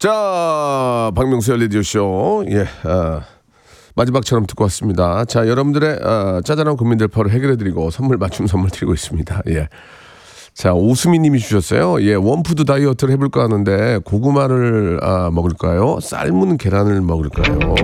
자, 박명수의 라디오쇼. 예, 마지막처럼 듣고 왔습니다. 자, 여러분들의 짜잘한 고민들 바로 해결해드리고 선물 맞춤 선물 드리고 있습니다. 예. 자, 오수미 님이 주셨어요. 예, 원푸드 다이어트를 해볼까 하는데 고구마를 먹을까요? 삶은 계란을 먹을까요?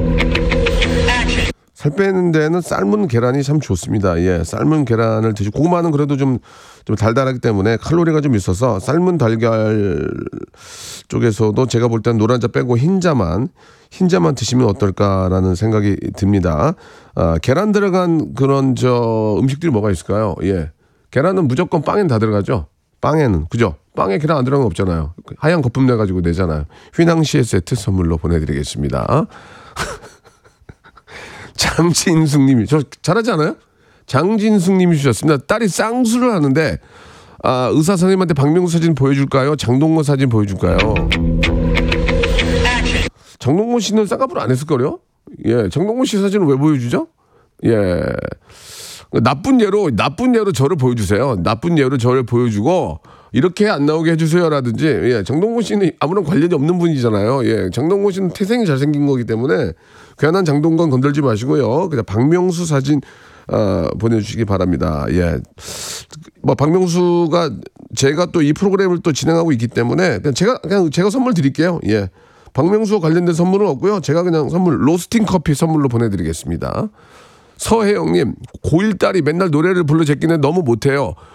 살 빼는 데는 삶은 계란이 참 좋습니다. 예, 삶은 계란을 드시고 고구마는 그래도 좀 달달하기 때문에 칼로리가 좀 있어서 삶은 달걀 쪽에서도 제가 볼 때는 노란자 빼고 흰자만 드시면 어떨까라는 생각이 듭니다. 계란 들어간 그런 음식들이 뭐가 있을까요? 예, 계란은 무조건 빵엔 다 들어가죠. 빵에는 그죠? 빵에 계란 안 들어간 거 없잖아요. 하얀 거품 내 가지고 내잖아요. 휘낭시에 세트 선물로 보내드리겠습니다. 장진숙님이 저 잘하지 않아요? 장진숙님이 주셨습니다. 딸이 쌍수를 하는데 의사 선생님한테 박명수 사진 보여줄까요? 장동건 사진 보여줄까요? 장동건 씨는 쌍꺼풀 안 했을 거요? 예, 장동건 씨 사진을 왜 보여주죠? 예, 나쁜 예로 저를 보여주세요. 나쁜 예로 저를 보여주고 이렇게 안 나오게 해주세요라든지. 예, 장동건 씨는 아무런 관련이 없는 분이잖아요. 예, 장동건 씨는 태생이 잘생긴 거기 때문에 괜한 장동건 건들지 마시고요. 그냥 박명수 사진 보내주시기 바랍니다. 예, 뭐 박명수가 제가 또 이 프로그램을 또 진행하고 있기 때문에 그냥 제가 선물 드릴게요. 예, 박명수와 관련된 선물은 없고요. 제가 그냥 선물 로스팅 커피 선물로 보내드리겠습니다. 서혜영님, 고1 딸이 맨날 노래를 불러 제끼는 너무 못해요.